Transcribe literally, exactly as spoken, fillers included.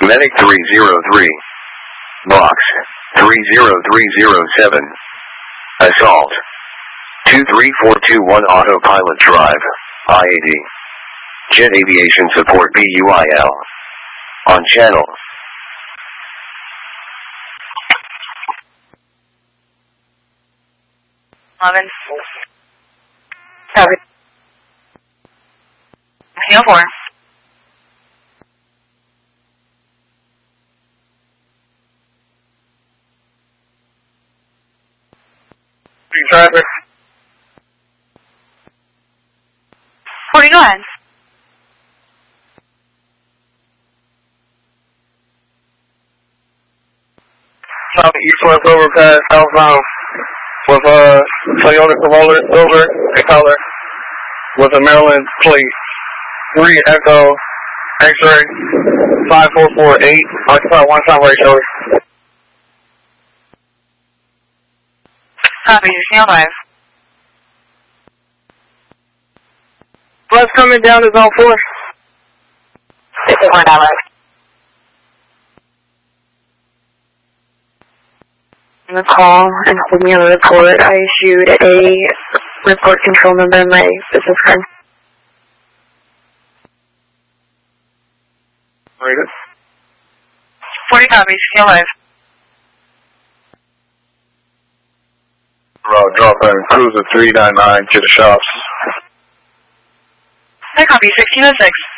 Medic three zero three. Box three zero three zero seven. Assault two three four two one Autopilot Drive, I eighty. Jet Aviation Support B U I L. On channel. eleven. Copy. Hill four. Driver. forty, go ahead. South east-west overpass, southbound, with a Toyota Corolla silver in color, with a Maryland plate, three Echo X-ray, five four four eight, occupy one time right shoulder. Copy, Snail five. Bus coming down is on four. fifty-one dollars. On the call and hold me on the report. I issued a report control number in my business card. Read it. forty copies, Snail five. Route dropping Cruiser three nine nine to the shops. I copy, sixteen oh six.